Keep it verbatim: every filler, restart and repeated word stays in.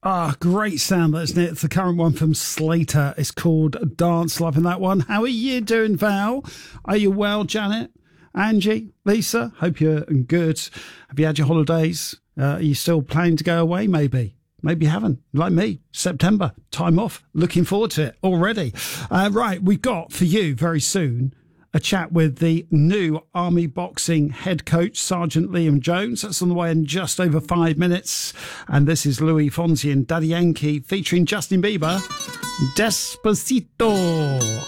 Ah, great sound, isn't it? It's the current one from Slater. It's called Dance. Loving that one. How are you doing, Val? Are you well, Janet? Angie? Lisa? Hope you're good. Have you had your holidays? Uh, are you still planning to go away, maybe? Maybe you haven't. Like me, September, time off. Looking forward to it already. Uh, right, we've got for you very soon a chat with the new Army Boxing head coach, Sergeant Liam Jones. That's on the way in just over five minutes. And this is Louis Fonsi and Daddy Yankee featuring Justin Bieber. Despacito.